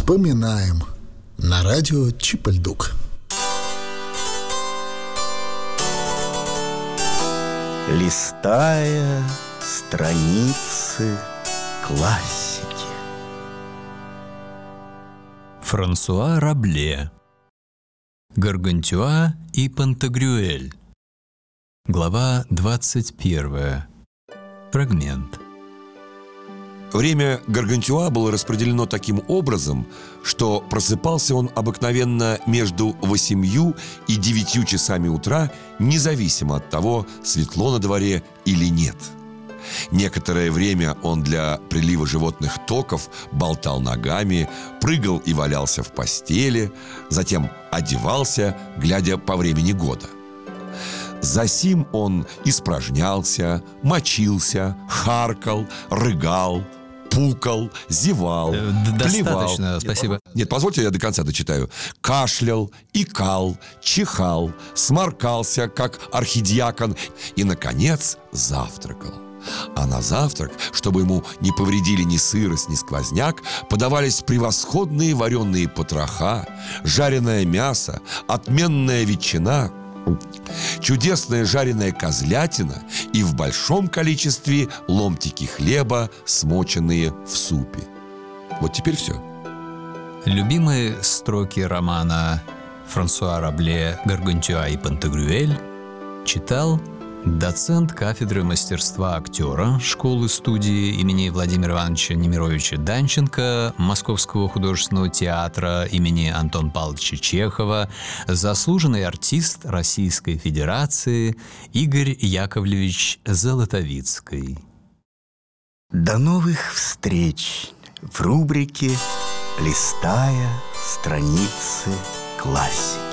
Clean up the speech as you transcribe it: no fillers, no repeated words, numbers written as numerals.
Вспоминаем на радио Чип-Ль-Дук. Листая страницы классики. Франсуа Рабле. Гаргантюа и Пантагрюэль. Глава 21. Фрагмент. Время Гаргантюа было распределено таким образом, что просыпался он обыкновенно между 8 и 9 часами утра, независимо от того, светло на дворе или нет. Некоторое время он для прилива животных токов болтал ногами, прыгал и валялся в постели, затем одевался, глядя по времени года. Засим он испражнялся, мочился, харкал, рыгал, пукал, зевал, Достаточно, плевал. спасибо. Нет, позвольте, я до конца дочитаю. Кашлял, икал, чихал, сморкался, как архидиакон, и, наконец, завтракал. А на завтрак, чтобы ему не повредили ни сырость, ни сквозняк, подавались превосходные вареные потроха, жареное мясо, отменная ветчина, чудесная жареная козлятина и в большом количестве ломтики хлеба, смоченные в супе. Вот теперь все. Любимые строки романа Франсуа Рабле «Гаргантюа и Пантагрюэль» читал доцент кафедры мастерства актера школы-студии имени Владимира Ивановича Немировича Данченко Московского художественного театра имени Антона Павловича Чехова, заслуженный артист Российской Федерации Игорь Яковлевич Золотовицкий. До новых встреч в рубрике «Листая страницы классики».